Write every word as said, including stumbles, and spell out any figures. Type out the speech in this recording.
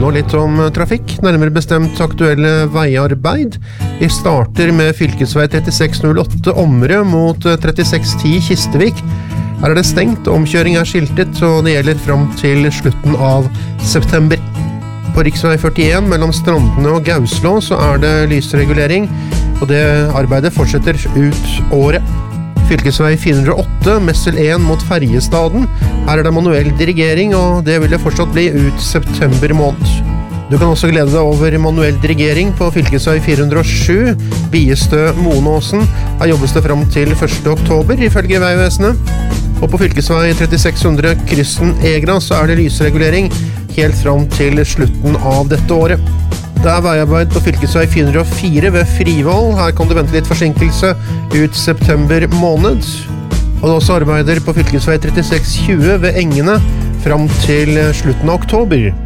nå litt om trafikk, nærmere bestemt aktuelle veiarbeid. Vi starter med fylkesvei trettiseks null åtte Omre mot trettiseks ti Kistevik. Her er det stengt, omkjøring er skiltet, og det gjelder frem til slutten av september. På riksvei førtien mellom Strandene og Gauslå så er det lysregulering, og det arbeidet fortsetter ut året. Fylkesvei fire hundre og åtte, Messel en mot Ferjestaden. Her er det manuell dirigering, og det vil det fortsatt bli ut september måned. Du kan også glede deg over manuell dirigering på fylkesvei fire hundre og sju, Biestø-Monåsen. Her jobbes det frem til første oktober, ifølge Veivesenet. Og på fylkesvei trettiseks hundre Krysten-Egra så er det lysregulering helt frem til slutten av dette året. Det er veiarbeid på fylkesvei fire hundre og fire ved Frivoll. Her kan du vente litt forsinkelse ut september måned. Og det også arbeider på fylkesvei trettiseks tjue ved Engene frem til slutten av oktober.